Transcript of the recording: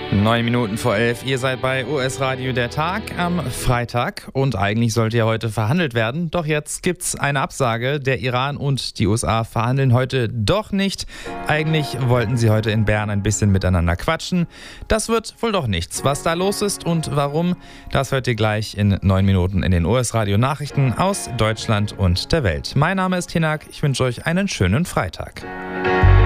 9 Minuten vor 11, ihr seid bei US Radio der Tag am Freitag und eigentlich sollte ja heute verhandelt werden, doch jetzt gibt's eine Absage. Der Iran und die USA verhandeln heute doch nicht. Eigentlich wollten sie heute in Bern ein bisschen miteinander quatschen. Das wird wohl doch nichts. Was da los ist und warum, das hört ihr gleich in 9 Minuten in den US Radio Nachrichten aus Deutschland und der Welt. Mein Name ist Hinak, ich wünsche euch einen schönen Freitag.